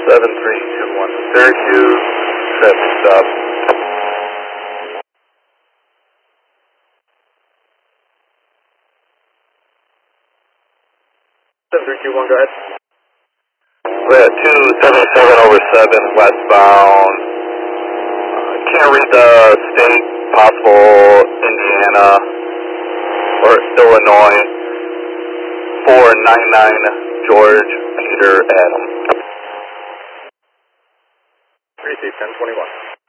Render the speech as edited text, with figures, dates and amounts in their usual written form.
7321 Syracuse, traffic stop. 7321, go ahead. We're at 277 over 7 westbound. Can't read the state, possible Indiana or Illinois. 499 George Peter Adam. Receive 1021.